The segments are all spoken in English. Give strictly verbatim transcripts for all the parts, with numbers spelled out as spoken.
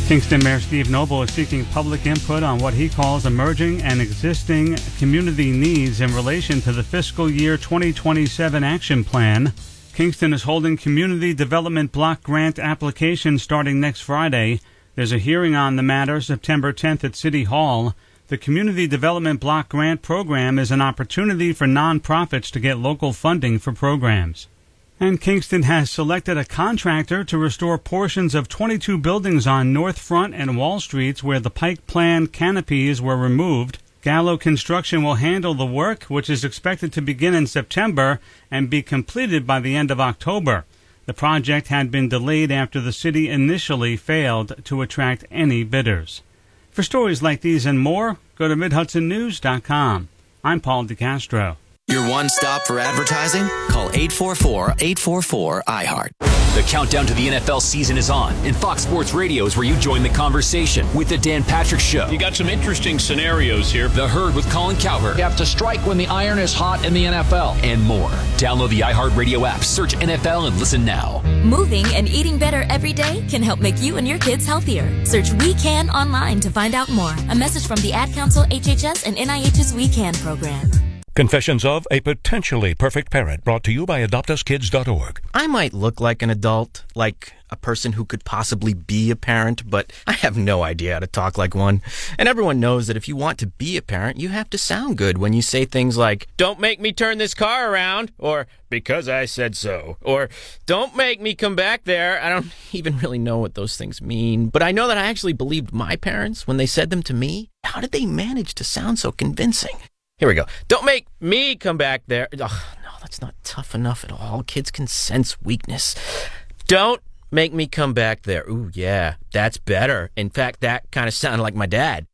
Kingston Mayor Steve Noble is seeking public input on what he calls emerging and existing community needs in relation to the fiscal year twenty twenty-seven action plan. Kingston is holding community development block grant applications starting next Friday. There's a hearing on the matter September tenth at City Hall. The Community Development Block Grant Program is an opportunity for nonprofits to get local funding for programs. And Kingston has selected a contractor to restore portions of twenty-two buildings on North Front and Wall Streets where the Pike Plan canopies were removed. Gallo Construction will handle the work, which is expected to begin in September and be completed by the end of October. The project had been delayed after the city initially failed to attract any bidders. For stories like these and more, go to mid hudson news dot com. I'm Paul DeCastro. Your one-stop for advertising? Call eight four four, eight four four, I heart. The countdown to the N F L season is on, and Fox Sports Radio is where you join the conversation with the Dan Patrick Show. You got some interesting scenarios here. The Herd with Colin Cowherd. You have to strike when the iron is hot in the N F L. And more. Download the iHeartRadio app, search N F L, and listen now. Moving and eating better every day can help make you and your kids healthier. Search We Can online to find out more. A message from the Ad Council, H H S, and N I H's We Can program. Confessions of a Potentially Perfect Parent, brought to you by adopt us kids dot org. I might look like an adult, like a person who could possibly be a parent, but I have no idea how to talk like one. And everyone knows that if you want to be a parent, you have to sound good when you say things like, "Don't make me turn this car around," or "because I said so," or "don't make me come back there." I don't even really know what those things mean, but I know that I actually believed my parents when they said them to me. How did they manage to sound so convincing? Here we go. "Don't make me come back there." Ugh, no, that's not tough enough at all. Kids can sense weakness. "Don't make me come back there." Ooh, yeah, that's better. In fact, that kind of sounded like my dad.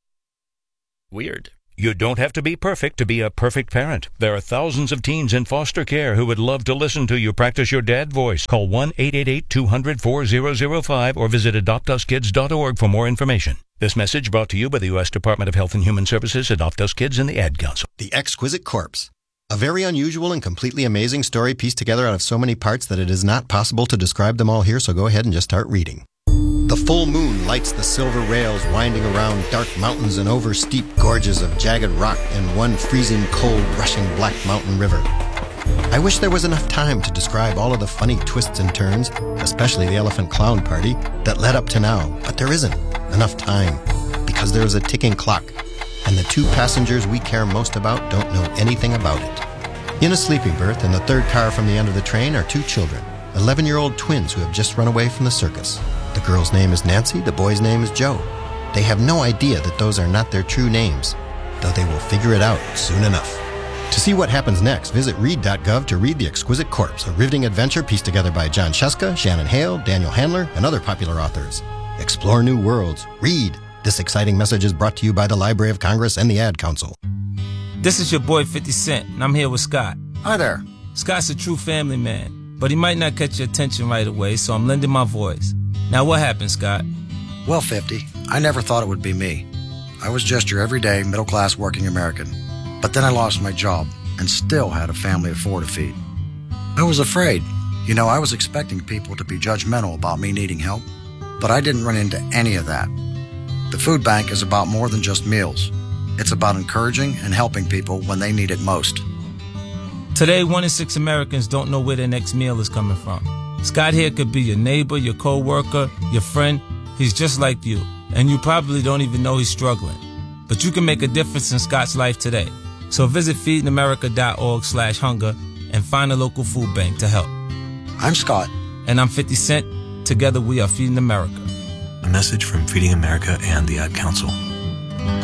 Weird. You don't have to be perfect to be a perfect parent. There are thousands of teens in foster care who would love to listen to you practice your dad voice. Call one eight eight eight, two hundred, four thousand five or visit adopt us kids dot org for more information. This message brought to you by the U S Department of Health and Human Services, Adopt Us Kids, and the Ad Council. The Exquisite Corpse. A very unusual and completely amazing story pieced together out of so many parts that it is not possible to describe them all here, so go ahead and just start reading. The full moon lights the silver rails winding around dark mountains and over steep gorges of jagged rock and one freezing cold rushing black mountain river. I wish there was enough time to describe all of the funny twists and turns, especially the elephant clown party, that led up to now, but there isn't enough time because there is a ticking clock and the two passengers we care most about don't know anything about it. In a sleeping berth in the third car from the end of the train are two children, eleven-year-old twins who have just run away from the circus. The girl's name is Nancy, the boy's name is Joe. They have no idea that those are not their true names, though they will figure it out soon enough. To see what happens next, visit read dot gov to read The Exquisite Corpse, a riveting adventure pieced together by John Sheska, Shannon Hale, Daniel Handler, and other popular authors. Explore new worlds. Read. This exciting message is brought to you by the Library of Congress and the Ad Council. This is your boy fifty Cent, and I'm here with Scott. Hi there. Scott's a true family man, but he might not catch your attention right away, so I'm lending my voice. Now, what happened, Scott? Well, fifty, I never thought it would be me. I was just your everyday, middle-class working American. But then I lost my job and still had a family of four to feed. I was afraid. You know, I was expecting people to be judgmental about me needing help, but I didn't run into any of that. The food bank is about more than just meals. It's about encouraging and helping people when they need it most. Today, one in six Americans don't know where their next meal is coming from. Scott here could be your neighbor, your co-worker, your friend. He's just like you, and you probably don't even know he's struggling. But you can make a difference in Scott's life today. So visit feeding america dot org slash hunger and find a local food bank to help. I'm Scott. And I'm fifty Cent. Together we are Feeding America. A message from Feeding America and the Ad Council.